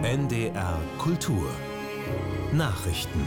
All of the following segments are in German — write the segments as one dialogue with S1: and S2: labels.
S1: NDR Kultur Nachrichten.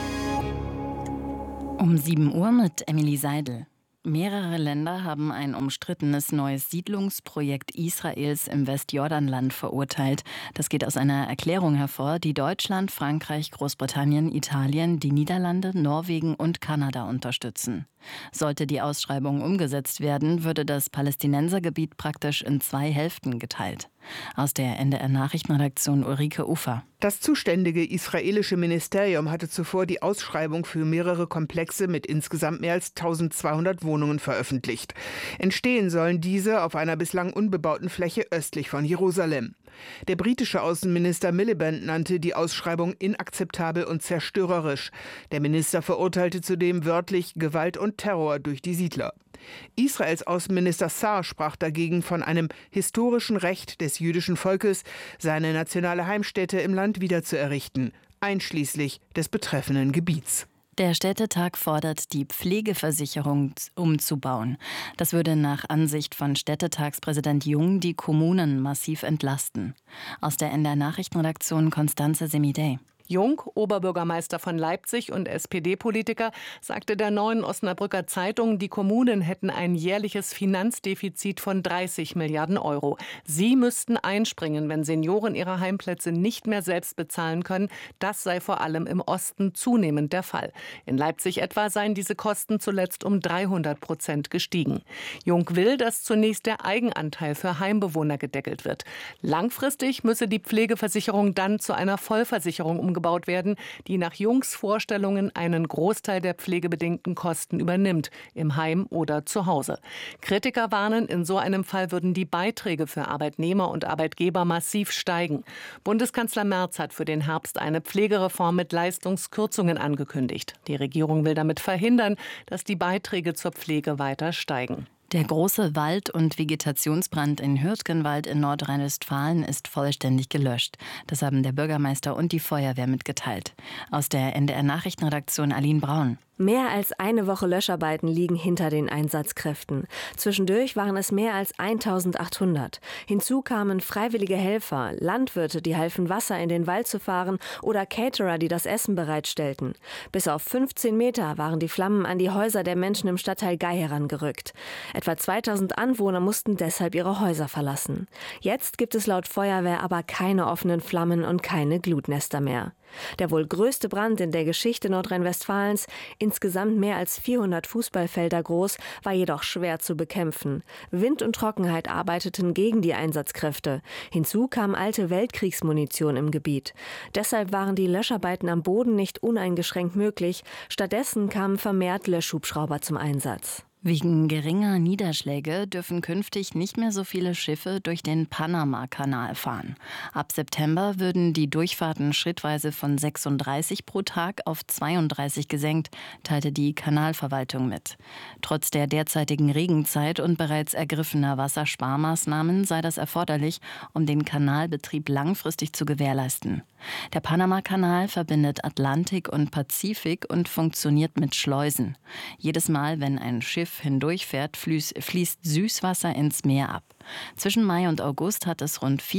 S2: Um 7 Uhr mit Emily Seidel. Mehrere Länder haben ein umstrittenes neues Siedlungsprojekt Israels im Westjordanland verurteilt. Das geht aus einer Erklärung hervor, die Deutschland, Frankreich, Großbritannien, Italien, die Niederlande, Norwegen und Kanada unterstützen. Sollte die Ausschreibung umgesetzt werden, würde das Palästinensergebiet praktisch in 2 Hälften geteilt. Aus der NDR-Nachrichtenredaktion Ulrike Ufer.
S3: Das zuständige israelische Ministerium hatte zuvor die Ausschreibung für mehrere Komplexe mit insgesamt mehr als 1200 Wohnungen veröffentlicht. Entstehen sollen diese auf einer bislang unbebauten Fläche östlich von Jerusalem. Der britische Außenminister Miliband nannte die Ausschreibung inakzeptabel und zerstörerisch. Der Minister verurteilte zudem wörtlich Gewalt und Terror durch die Siedler. Israels Außenminister Saar sprach dagegen von einem historischen Recht des jüdischen Volkes, seine nationale Heimstätte im Land wiederzuerrichten, einschließlich des betreffenden Gebiets.
S2: Der Städtetag fordert, die Pflegeversicherung umzubauen. Das würde nach Ansicht von Städtetagspräsident Jung die Kommunen massiv entlasten. Aus der NDR-Nachrichtenredaktion Constanze Semidey.
S4: Jung, Oberbürgermeister von Leipzig und SPD-Politiker, sagte der Neuen Osnabrücker Zeitung, die Kommunen hätten ein jährliches Finanzdefizit von 30 Milliarden Euro. Sie müssten einspringen, wenn Senioren ihre Heimplätze nicht mehr selbst bezahlen können. Das sei vor allem im Osten zunehmend der Fall. In Leipzig etwa seien diese Kosten zuletzt um 300% gestiegen. Jung will, dass zunächst der Eigenanteil für Heimbewohner gedeckelt wird. Langfristig müsse die Pflegeversicherung dann zu einer Vollversicherung umgebaut werden, die nach Jungs Vorstellungen einen Großteil der pflegebedingten Kosten übernimmt, im Heim oder zu Hause. Kritiker warnen, in so einem Fall würden die Beiträge für Arbeitnehmer und Arbeitgeber massiv steigen. Bundeskanzler Merz hat für den Herbst eine Pflegereform mit Leistungskürzungen angekündigt. Die Regierung will damit verhindern, dass die Beiträge zur Pflege weiter steigen.
S2: Der große Wald- und Vegetationsbrand in Hürtgenwald in Nordrhein-Westfalen ist vollständig gelöscht. Das haben der Bürgermeister und die Feuerwehr mitgeteilt. Aus der NDR-Nachrichtenredaktion Aline Braun.
S5: Mehr als eine Woche Löscharbeiten liegen hinter den Einsatzkräften. Zwischendurch waren es mehr als 1800. Hinzu kamen freiwillige Helfer, Landwirte, die halfen, Wasser in den Wald zu fahren, oder Caterer, die das Essen bereitstellten. Bis auf 15 Meter waren die Flammen an die Häuser der Menschen im Stadtteil Gay herangerückt. Etwa 2000 Anwohner mussten deshalb ihre Häuser verlassen. Jetzt gibt es laut Feuerwehr aber keine offenen Flammen und keine Glutnester mehr. Der wohl größte Brand in der Geschichte Nordrhein-Westfalens, insgesamt mehr als 400 Fußballfelder groß, war jedoch schwer zu bekämpfen. Wind und Trockenheit arbeiteten gegen die Einsatzkräfte. Hinzu kam alte Weltkriegsmunition im Gebiet. Deshalb waren die Löscharbeiten am Boden nicht uneingeschränkt möglich. Stattdessen kamen vermehrt Löschhubschrauber zum Einsatz.
S2: Wegen geringer Niederschläge dürfen künftig nicht mehr so viele Schiffe durch den Panama-Kanal fahren. Ab September würden die Durchfahrten schrittweise von 36 pro Tag auf 32 gesenkt, teilte die Kanalverwaltung mit. Trotz der derzeitigen Regenzeit und bereits ergriffener Wassersparmaßnahmen sei das erforderlich, um den Kanalbetrieb langfristig zu gewährleisten. Der Panama-Kanal verbindet Atlantik und Pazifik und funktioniert mit Schleusen. Jedes Mal, wenn ein Schiff hindurchfährt, fließt Süßwasser ins Meer ab. Zwischen Mai und August hat es rund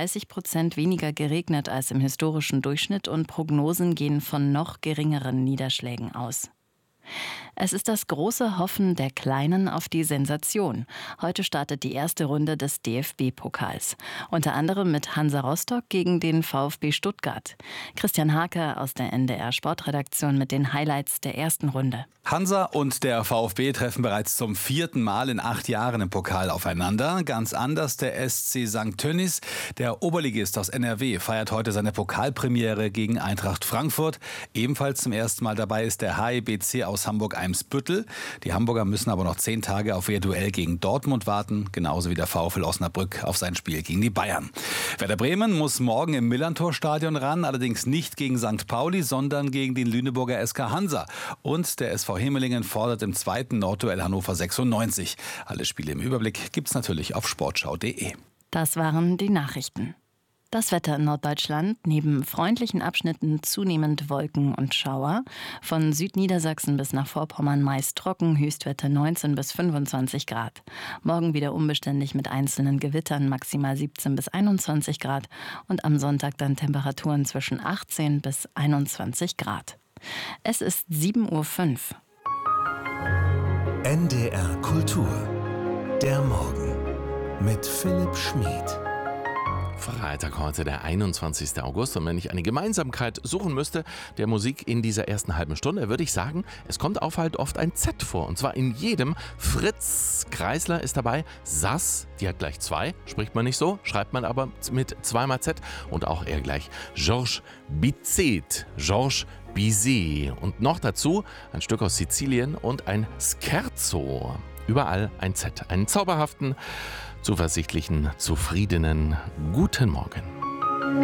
S2: 34% weniger geregnet als im historischen Durchschnitt und Prognosen gehen von noch geringeren Niederschlägen aus. Es ist das große Hoffen der Kleinen auf die Sensation. Heute startet die erste Runde des DFB-Pokals. Unter anderem mit Hansa Rostock gegen den VfB Stuttgart. Christian Hake aus der NDR-Sportredaktion mit den Highlights der ersten Runde.
S6: Hansa und der VfB treffen bereits zum 4. Mal in 8 Jahren im Pokal aufeinander. Ganz anders der SC St. Tönnies. Der Oberligist aus NRW feiert heute seine Pokalpremiere gegen Eintracht Frankfurt. Ebenfalls zum ersten Mal dabei ist der HIBC aus Hamburg-Eimsbüttel. Die Hamburger müssen aber noch 10 Tage auf ihr Duell gegen Dortmund warten, genauso wie der VfL Osnabrück auf sein Spiel gegen die Bayern. Werder Bremen muss morgen im Millerntor-Stadion ran, allerdings nicht gegen St. Pauli, sondern gegen den Lüneburger SK Hansa. Und der SV Hemelingen fordert im 2. Nordduell Hannover 96. Alle Spiele im Überblick gibt's natürlich auf sportschau.de.
S2: Das waren die Nachrichten. Das Wetter in Norddeutschland, neben freundlichen Abschnitten zunehmend Wolken und Schauer. Von Südniedersachsen bis nach Vorpommern meist trocken, Höchstwerte 19 bis 25 Grad. Morgen wieder unbeständig mit einzelnen Gewittern, maximal 17 bis 21 Grad. Und am Sonntag dann Temperaturen zwischen 18 bis 21 Grad. Es ist 7:05 Uhr.
S1: NDR Kultur. Der Morgen mit Philipp Schmid.
S7: Freitag heute, der 21. August. Und wenn ich eine Gemeinsamkeit suchen müsste der Musik in dieser ersten halben Stunde, würde ich sagen, es kommt auf halt oft ein Z vor. Und zwar in jedem. Fritz Kreisler ist dabei. Sass, die hat gleich 2, spricht man nicht so, schreibt man aber mit 2-mal Z. Und auch er gleich. Georges Bizet. Georges Bizet. Und noch dazu ein Stück aus Sizilien und ein Scherzo. Überall ein Z. Einen zauberhaften, zuversichtlichen, zufriedenen guten Morgen.